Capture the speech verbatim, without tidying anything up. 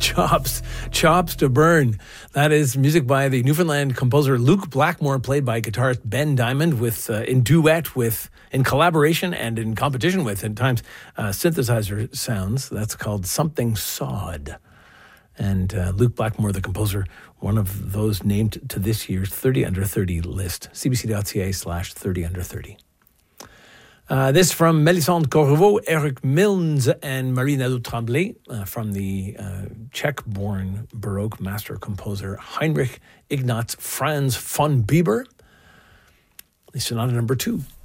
Chops, Chops to Burn. That is music by the Newfoundland composer Luke Blackmore, played by guitarist Ben Diamond, with uh, in duet with, in collaboration and in competition with, at times, uh, synthesizer sounds. That's called Something Sawed. And uh, Luke Blackmore, the composer, one of those named to this year's thirty under thirty list. cbc.ca slash 30 under 30. Uh, this from Melisande Corvo, Eric Milnes, and Marie-Nadeau Tremblay, uh, from the uh, Czech-born Baroque master composer Heinrich Ignaz Franz von Bieber. Sonata number two.